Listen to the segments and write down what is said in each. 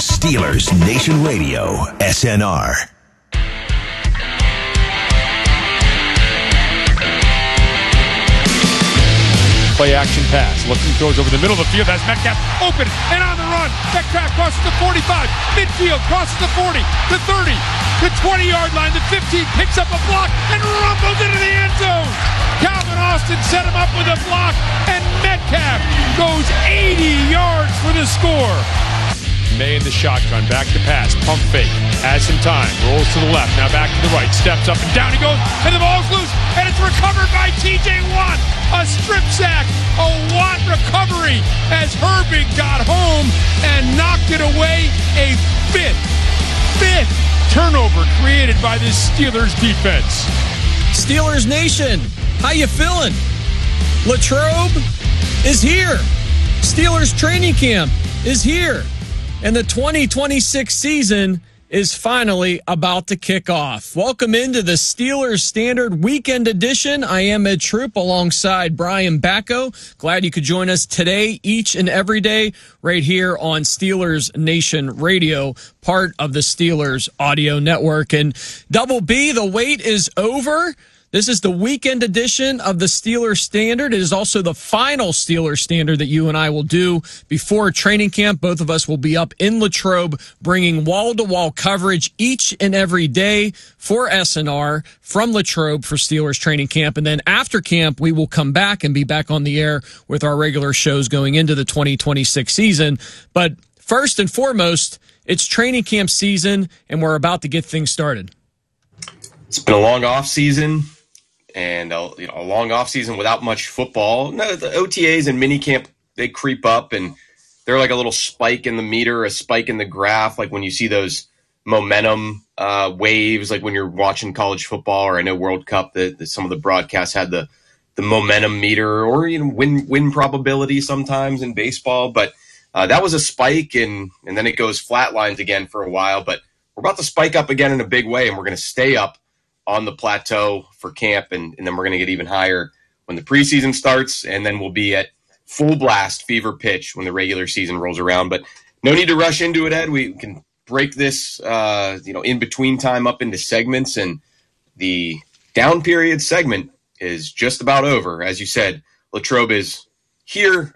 Steelers Nation Radio, SNR. Play action pass. Looking throws over the middle of the field. That's Metcalf open and on the run. Metcalf crosses the 45. Midfield crosses the 40, the 30, the 20-yard line, the 15. Picks up a block and rumbles into the end zone. Calvin Austin set him up with a block, and Metcalf goes 80 yards for the score. May in the shotgun, back to pass, pump fake, has some time, rolls to the left, now back to the right, steps up and down he goes, and the ball's loose, and it's recovered by T.J. Watt. A strip sack, a Watt recovery as Herbig got home and knocked it away. A fifth turnover created by this Steelers defense. Steelers Nation, how you feeling? Latrobe is here. Steelers training camp is here. And the 2026 season is finally about to kick off. Welcome into the Steelers Standard Weekend Edition. I am Ed Troop alongside Brian Bacco. Glad you could join us today, each and every day, right here on Steelers Nation Radio, part of the Steelers Audio Network. And Double B, the wait is over. This is the weekend edition of the Steelers Standard. It is also the final Steelers Standard that you and I will do before training camp. Both of us will be up in Latrobe bringing wall-to-wall coverage each and every day for SNR from Latrobe for Steelers training camp. And then after camp, we will come back and be back on the air with our regular shows going into the 2026 season. But first and foremost, it's training camp season, and we're about to get things started. It's been a long off season. And a long off season without much football. No, the OTAs and minicamp, they creep up, and they're like a little spike in the meter, a spike in the graph, like when you see those momentum waves, like when you're watching college football, or I know World Cup, that some of the broadcasts had the momentum meter, or win probability sometimes in baseball. But that was a spike, and then it goes flatlines again for a while. But we're about to spike up again in a big way, and we're going to stay up on the plateau for camp, and then we're going to get even higher when the preseason starts, and then we'll be at full blast fever pitch when the regular season rolls around. But no need to rush into it, Ed. We can break this in between time up into segments, and the down period segment is just about over. As you said, Latrobe is here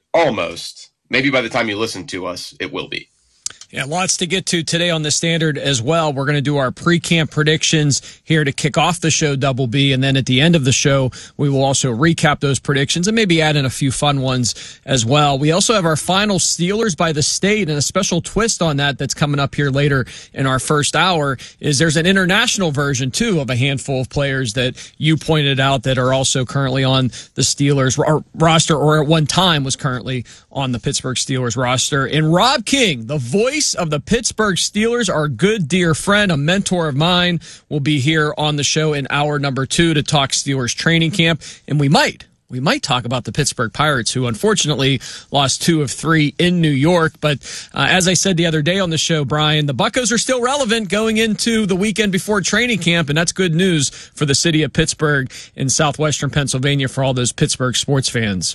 almost. Maybe by the time you listen to us, it will be. Yeah, lots to get to today on the Standard as well. We're going to do our pre-camp predictions here to kick off the show, Double B, and then at the end of the show, we will also recap those predictions and maybe add in a few fun ones as well. We also have our final Steelers by the State, and a special twist on that that's coming up here later in our first hour is there's an international version, too, of a handful of players that you pointed out that are also currently on the Steelers roster, or at one time was currently on the Pittsburgh Steelers roster. And Rob King, the voice of the Pittsburgh Steelers, our good dear friend, a mentor of mine, will be here on the show in hour number 2 to talk Steelers training camp. And we might talk about the Pittsburgh Pirates, who unfortunately lost 2 of 3 in New York. But as I said the other day on the show, Brian, the Buccos are still relevant going into the weekend before training camp, and that's good news for the city of Pittsburgh in southwestern Pennsylvania for all those Pittsburgh sports fans.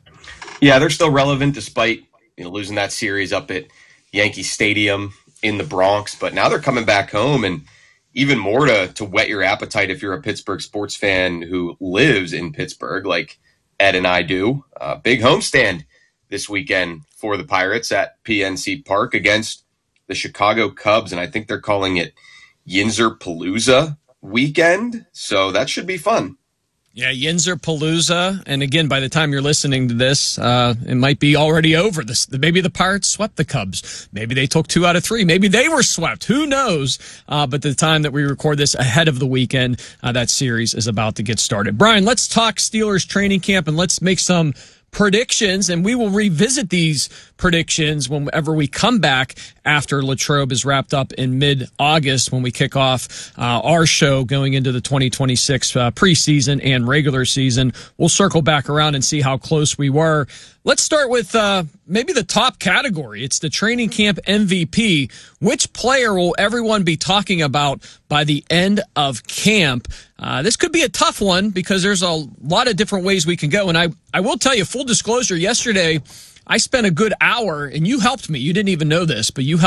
Yeah, they're still relevant despite losing that series up at Yankee Stadium in the Bronx, but now they're coming back home, and even more to whet your appetite if you're a Pittsburgh sports fan who lives in Pittsburgh, like Ed and I do. Big homestand this weekend for the Pirates at PNC Park against the Chicago Cubs, and I think they're calling it Yinzer Palooza weekend, so that should be fun. Yeah, Yinzer Palooza. And again, by the time you're listening to this, it might be already over. Maybe the Pirates swept the Cubs. Maybe they took 2 out of 3. Maybe they were swept. Who knows? But the time that we record this ahead of the weekend, that series is about to get started. Brian, let's talk Steelers training camp, and let's make some predictions, and we will revisit these predictions whenever we come back after Latrobe is wrapped up in mid-August when we kick off our show going into the 2026 preseason and regular season. We'll circle back around and see how close we were. Let's start with maybe the top category. It's the training camp MVP. Which player will everyone be talking about by the end of camp? This could be a tough one because there's a lot of different ways we can go. And I will tell you, full disclosure, yesterday I spent a good hour, and you helped me. You didn't even know this, but you helped